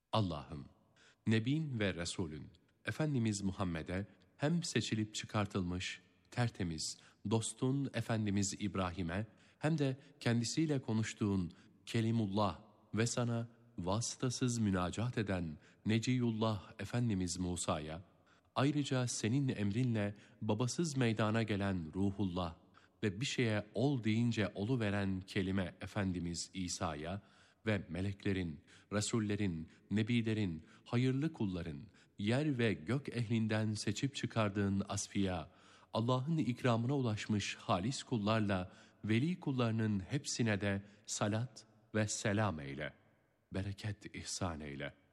Allah'ım, Nebin ve Resulün, Efendimiz Muhammed'e hem seçilip çıkartılmış, tertemiz, dostun Efendimiz İbrahim'e hem de kendisiyle konuştuğun Kelimullah ve sana vasıtasız münacat eden Neciyullah Efendimiz Musa'ya, ayrıca senin emrinle babasız meydana gelen Ruhullah ve bir şeye ol deyince oluveren kelime Efendimiz İsa'ya ve meleklerin, Resullerin, Nebilerin, hayırlı kulların, yer ve gök ehlinden seçip çıkardığın asfiya, Allah'ın ikramına ulaşmış halis kullarla veli kullarının hepsine de salat ve selam eyle, bereket ihsan eyle.